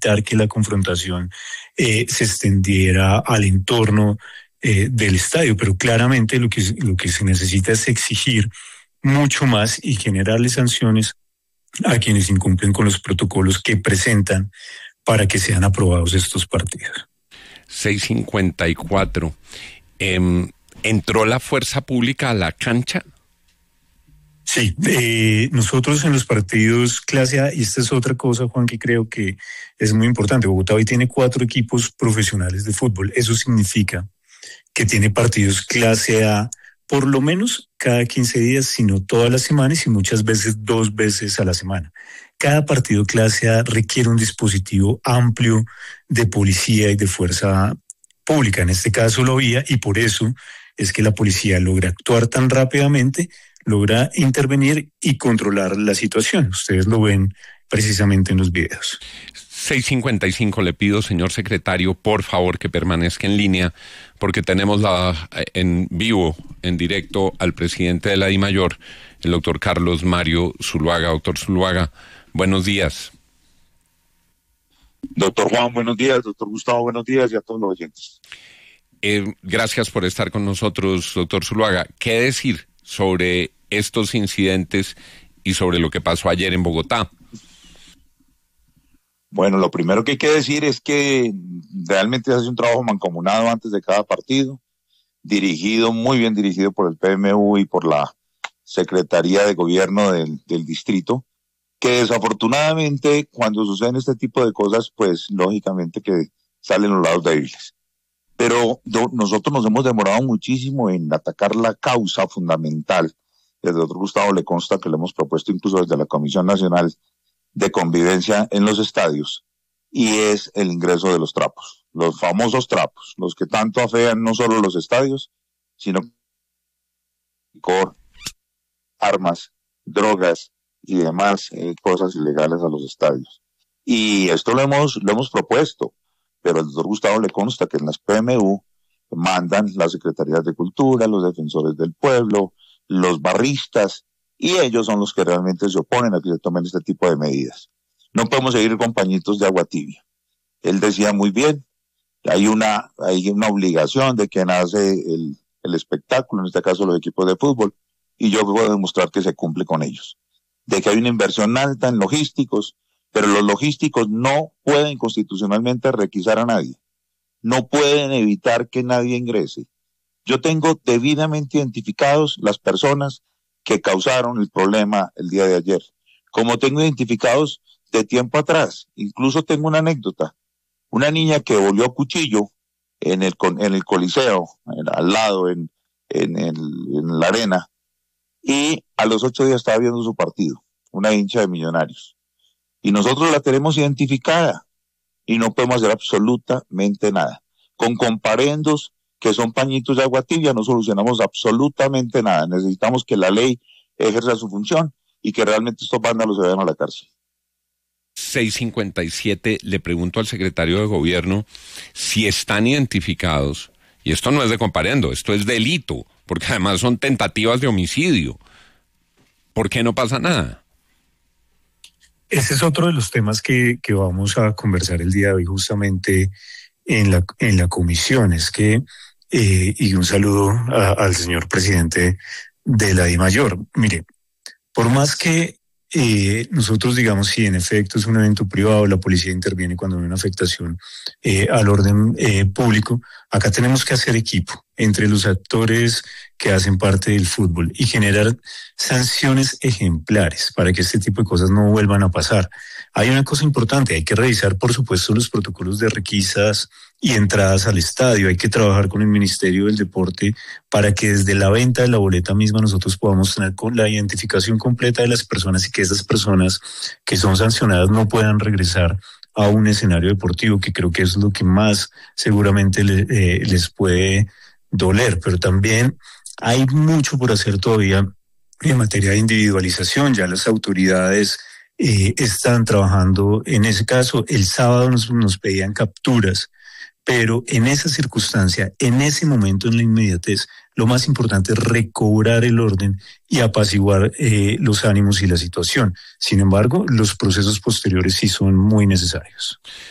evitar que la confrontación se extendiera al entorno del estadio, pero claramente lo que se necesita es exigir mucho más y generarle sanciones a quienes incumplen con los protocolos que presentan para que sean aprobados estos partidos. 6:54. ¿Entró la fuerza pública a la cancha? Sí, nosotros en los partidos clase A, y esta es otra cosa, Juan, que creo que es muy importante. Bogotá hoy tiene 4 equipos profesionales de fútbol. Eso significa que tiene partidos clase A por lo menos cada 15 días, sino todas las semanas y muchas veces 2 veces a la semana. Cada partido clase A requiere un dispositivo amplio de policía y de fuerza pública. En este caso lo había, y por eso es que la policía logra actuar tan rápidamente, logra intervenir y controlar la situación. Ustedes lo ven precisamente en los videos. 6:55, le pido, señor secretario, por favor, que permanezca en línea, porque tenemos en vivo, en directo, al presidente de la DIMAYOR, el doctor Carlos Mario Zuluaga. Doctor Zuluaga, buenos días. Doctor Juan, buenos días. Doctor Gustavo, buenos días, y a todos los oyentes. Gracias por estar con nosotros, doctor Zuluaga. ¿Qué decir sobre estos incidentes y sobre lo que pasó ayer en Bogotá? Bueno, lo primero que hay que decir es que realmente se hace un trabajo mancomunado antes de cada partido, muy bien dirigido por el PMU y por la Secretaría de Gobierno del distrito, que desafortunadamente cuando suceden este tipo de cosas, pues lógicamente que salen los lados débiles. Pero nosotros nos hemos demorado muchísimo en atacar la causa fundamental. Desde el doctor Gustavo le consta que le hemos propuesto incluso desde la Comisión Nacional de Convivencia en los estadios, y es el ingreso de los trapos, los famosos trapos, los que tanto afean no solo los estadios, sino armas, drogas y demás cosas ilegales a los estadios. Y esto lo hemos propuesto, pero al doctor Gustavo le consta que en las PMU mandan las secretarías de cultura, los defensores del pueblo, los barristas, y ellos son los que realmente se oponen a que se tomen este tipo de medidas. No podemos seguir con pañitos de agua tibia. Él decía muy bien, hay una obligación de quien hace el espectáculo, en este caso los equipos de fútbol, y yo puedo demostrar que se cumple con ellos. De que hay una inversión alta en logísticos, pero los logísticos no pueden constitucionalmente requisar a nadie. No pueden evitar que nadie ingrese. Yo tengo debidamente identificados las personas que causaron el problema el día de ayer. Como tengo identificados de tiempo atrás, incluso tengo una anécdota. Una niña que volvió cuchillo en el Coliseo, al lado, en la arena, y a los 8 días estaba viendo su partido, una hincha de Millonarios. Y nosotros la tenemos identificada y no podemos hacer absolutamente nada. Con comparendos que son pañitos de agua tibia no solucionamos absolutamente nada. Necesitamos que la ley ejerza su función y que realmente estos vándalos se vayan a la cárcel. 6:57, le pregunto al secretario de Gobierno si están identificados, y esto no es de comparendo, esto es delito, porque además son tentativas de homicidio. ¿Por qué no pasa nada? Ese es otro de los temas que vamos a conversar el día de hoy justamente en la comisión. Es que, y un saludo al señor presidente de la DIMAYOR. Mire, por más que nosotros digamos si en efecto es un evento privado, la policía interviene cuando hay una afectación al orden público, acá tenemos que hacer equipo entre los actores que hacen parte del fútbol y generar sanciones ejemplares para que este tipo de cosas no vuelvan a pasar. Hay una cosa importante, hay que revisar por supuesto los protocolos de requisas y entradas al estadio, hay que trabajar con el Ministerio del Deporte para que desde la venta de la boleta misma nosotros podamos tener con la identificación completa de las personas y que esas personas que son sancionadas no puedan regresar a un escenario deportivo, que creo que es lo que más seguramente les puede doler, pero también hay mucho por hacer todavía en materia de individualización. Ya las autoridades están trabajando en ese caso. El sábado nos pedían capturas, pero en esa circunstancia, en ese momento, en la inmediatez, lo más importante es recobrar el orden y apaciguar los ánimos y la situación. Sin embargo, los procesos posteriores sí son muy necesarios.